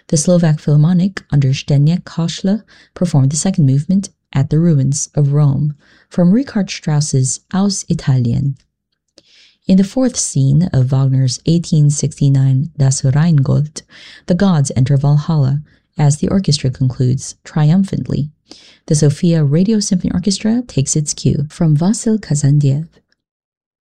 The Slovak Philharmonic under Zdeněk Koszla performed the second movement at the ruins of Rome from Richard Strauss's Aus Italien. In the fourth scene of Wagner's 1869 Das Rheingold, the gods enter Valhalla as the orchestra concludes triumphantly. The Sofia Radio Symphony Orchestra takes its cue from Vasil Kazandiev.